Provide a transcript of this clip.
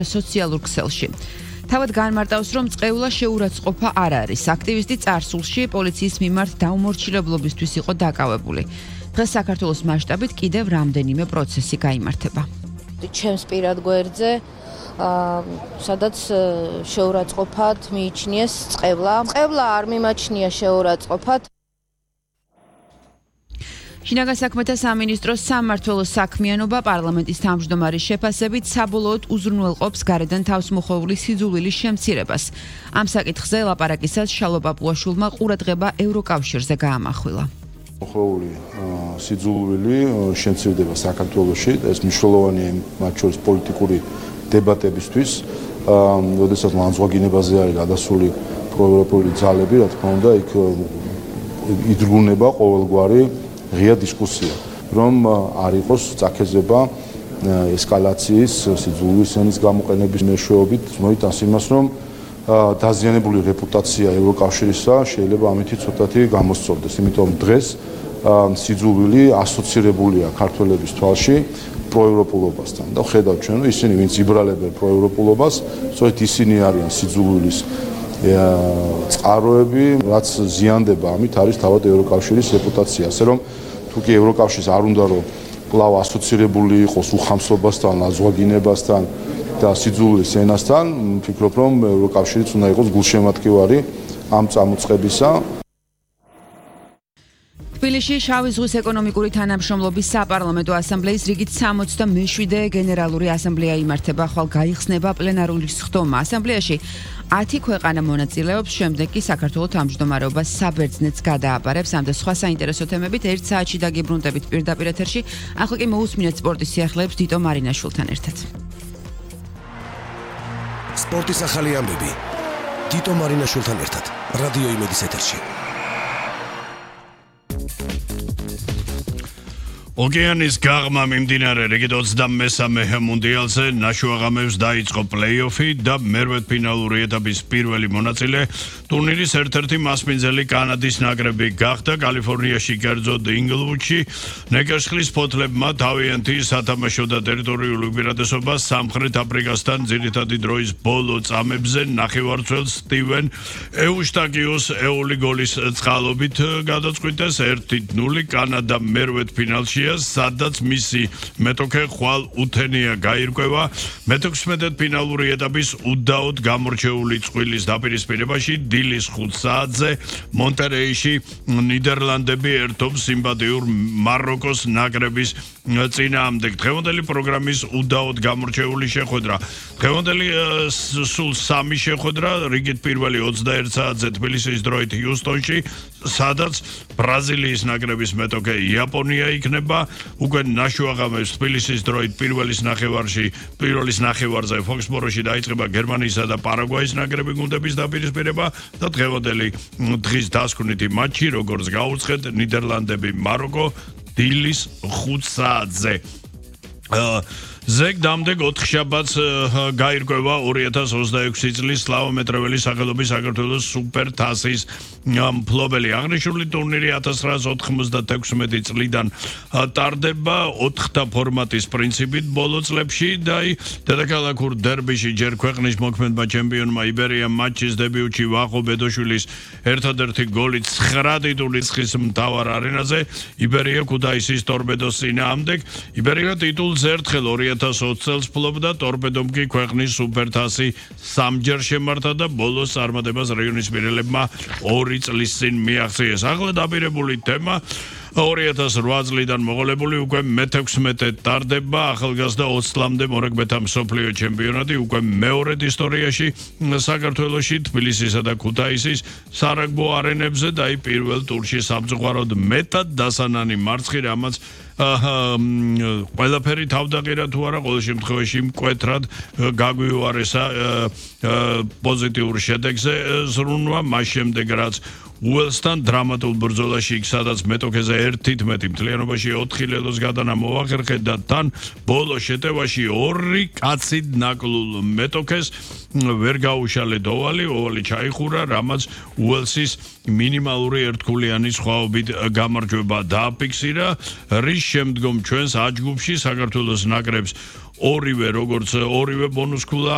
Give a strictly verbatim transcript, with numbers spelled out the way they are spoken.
სოციალურ ქსელში. თავად განმარტავს, რომ წყევლა შეურაცხყოფა არ არის. აქტივისტი წარსულში პოლიციის მიმართ დაუმორჩილებლობისთვის იყო დაკავებული. დღეს საქართველოს მასშტაბით კიდევ რამდენიმე პროცესი გაიმართება. ჩემს პირად გვერდზე სადაც შეურაცხყოფად მიიჩნიეს წყევლა. წყევლა არ მიმაჩნია შეურაცხყოფად. შინაგან საქმეთა სამინისტროს სამმართველოს საქმიანობა პარლამენტის თავმჯდომარის შეფასებით საბოლოოდ უზრუნველყოფს გარედან თავს მოხვეული სიძულვილის შემცირებას. ამ საკითხზე ლაპარაკისას შალვა პაპუაშვილმა ყურადღება ევროკავშირზე გაამახვილა. მოხვეული სიძულვილი შემცირდება საქართველოში, ეს მნიშვნელოვანია მათ შორის პოლიტიკური დებატებისთვის, როდესაც ლანძღვაგინებაზე არის გადასული პროევროპული ძალები, რა თქმა უნდა, იქ იძრულნება ყოველგვარი ღია დისკუსია, რომ არ იყოს წაქეზება ესკალაციის, სიძულვილის ენის გამოყენების მეშვეობით, მოიტანს იმას, რომ დაზიანებული რეპუტაცია ევროკავშირისა შეიძლება ამითი ცოტათი გამოსწორდეს, იმიტომ დღეს სიძულვილი ასოცირებულია ქართველების თვალში პროევროპულობასთან და ხედავთ ჩვენ, რომ ისინი ვინც იბრალებენ პროევროპულობას, სწორედ ისინი არიან სიძულვილის წყაროები, რაც ზიანდება ამით არის თავად ევროკავშირის რეპუტაცია, ასე რომ თუ კი ევროკავშირს არ უნდა რომ კვლავ ასოცირებული იყოს უხამსობასთან, ლანძღვაგინებასთან და სიძულვილის ენასთან, ვფიქრობ, რომ ევროკავშირიც უნდა იყოს გულშემატკივარი ამ წამოწყებისა. თბილისში შავი ზღვის ეკონომიკური თანამშრომლობის საპარლამენტო ასამბლეის რიგით სამოცდამეშვიდე გენერალური ასამბლეა იმართება, ხვალ გაიხსნება პლენარული სხდომა. ასამბლეაში ათი ქვეყანა მონაწილეობს, შემდეგ კი საქართველოს თავმჯდომარეობა საბერძნეთს გადააბარებს. ამ და სხვა საინტერესო თემებით ერთ საათში დაგიბრუნდებით პირდაპირ ეთერში. ახლა კი მოусმინეთ სპორტის სიახლეებს დიტო მარინაშვილთან ერთად. სპორტის ახალი ამბები დიტო მარინაშვილთან ერთად რადიო იმედის ეთერში. ოკეანის გაღმა მიმდინარე რიგით ოცდამესამე მუნდიალზე ნაშუაღამებს დაიწყო პლეი-ოფი და მერვედფინალური ეტაპის პირველი მონაწილე ტურნირის ერთ-ერთი მასპინძელი კანადის ნაკრები გახდა. კალიფორნიაში, კერძოდ ინგლვუდში, ნეკერსხლის ფოთლებმა თავიანთი სათამაშო და ტერიტორიული უპირატესობა სამხრეთ აფრიკასთან ძირითადი დროის ბოლო წამებზე ნახევარმცველს სტივენ ეუშტაკიოს ეული გოლის წყალობით გადაწყვიტეს ერთი ნული. კანადა მერვედფინალში სადაც მისი მეტოქე ხვალ უთენია გაირკვევა მეთექვსმეტე ფინალური ეტაპის უდაოდ გამორჩეული წყვილის დაპირისპირებაში დილის ხუთ საათზე მონტერეიში ნიდერლანდები ერთობს სიმპათიურ მაროკოს ნაკრების წინააღმდეგ. დღევანდელი პროგრამის უდაოდ გამორჩეული შეხვედრა. დღევანდელი სულ სამი შეხვედრა რიგით პირველი ოცდაერთ საათზე თბილისის დროით ჰიუსტონში, სადაც ბრაზილიის ნაკრების მეტოქე იაპონია იქნება. უკვე ნაშუაღამებს თბილისის დროით პირველის ნახევარში, პირველის ნახევარზე ფოქსბოროში დაიწყება გერმანიისა და პარაგვაის ნაკრები გუნდების დაპირისპირება და დღევანდელი დღის დასკვნითი მატჩი, როგორც გაუცხეთ, ნიდერლანდები მაროკო დილის ხუთ საათზე. ზეგ დამდეგ ოთხშაბათს გაირკვევა ორი ათას ოცდაექვსი წლის სლავომეტრეველი სახელობის საქართველოს სუპერთასის მფლობელი. აღნიშნული ტურნირი ათას ცხრაასი ოთხმოცდათექვსმეტი წლიდან ტარდება ოთხთა ფორმატის პრინციპით ბოლო წლებში და დედაქალაქურ დერბიში ჯერ ქვეყნის მოქმედმა ჩემპიონმა იბერიამ მატჩის დებიუტში ვახო ბედოშვილის ერთადერთი გოლი ცხრა ტიტულის ხის მთავარ არენაზე იბერია ქუთაისის ტორპედოს წინააღმდეგ. იბერია ტიტულს ერთხელ ორი ათას ოცი წელს ფლობდა, ტორპედომ კი ქვეყნის სუპერთასი სამჯერ შემართა და ბოლოს წარმატებას რაიონისპირელებმა ორი წლის წინ მიაღწიეს. ახლა დაპირებული თემა ორი ათას ოთხ წლიდან მოყოლებული უკვე მეთექვსმეტე ტარდება ახალგაზრდა ოცი წლამდე მორაგბეთა მსოფლიო ჩემპიონატი უკვე მეორედ ისტორიაში საქართველოში თბილისისა და ქუთაისის სარაგბო არენებზე და აი პირველ ტურში სამწუხაროდ მეტად დასანანი მარცხი, რამაც ყველაფერი თავდაყირა თუ არა, ყოველ შემთხვევაში მკვეთრად გაგვიუარესა პოზიტიურ შედეგზე ზრუნვა, მას შემდეგ რაც უელსთან დრამატულ ბრძოლაში, სადაც მეტოქეზე ერთით-მეტი მთლიანობაში ოთხი ლელოს გადანა მოახერხეთ და თან ბოლო შეტევაში ორი კაცით ნაკლულ მეტოქეს ვერ გაუშალეთ ოვალი, ოვალი ჩაიხურა, რამაც უელსის მინიმალური ერთგულიანი სხვაობით გამარჯვება დააფიქსირა, რის შემდგომ ჩვენს აჯგუფში საქართველოს ნაკრებს ორივე როგორც ორივე ბონუსქულა